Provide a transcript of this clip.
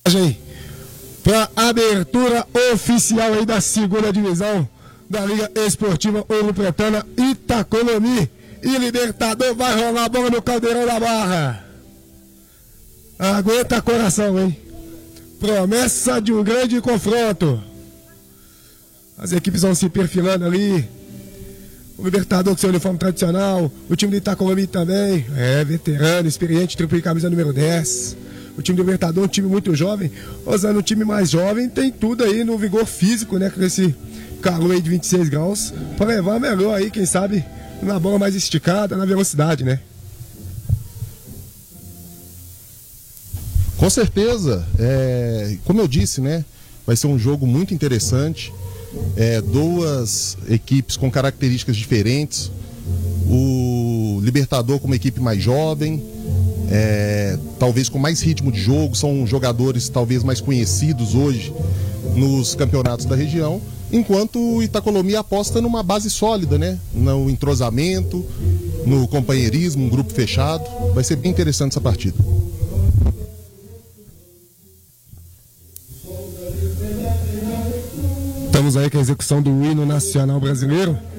para abertura oficial aí da segunda divisão da Liga Esportiva Ouro Pretana Itacolomi. E Libertador vai rolar a bola no Caldeirão da Barra. Aguenta coração, hein? Promessa de um grande confronto. As equipes vão se perfilando ali. O Libertador com seu uniforme tradicional. O time do Itacolomi também. Veterano, experiente, triplo camisa número 10. O time do Libertador, um time muito jovem. Usando um time mais jovem, tem tudo aí no vigor físico, né? Com esse calor aí de 26 graus. Para levar melhor aí, quem sabe, na bola mais esticada, na velocidade, né? Com certeza. Como eu disse, né? Vai ser um jogo muito interessante. Duas equipes com características diferentes. O Libertador como equipe mais jovem, talvez com mais ritmo de jogo, são jogadores talvez mais conhecidos hoje nos campeonatos da região, enquanto o Itacolomi aposta numa base sólida, né? No entrosamento, no companheirismo, um grupo fechado. Vai ser bem interessante essa partida. Estamos aí com a execução do hino nacional brasileiro.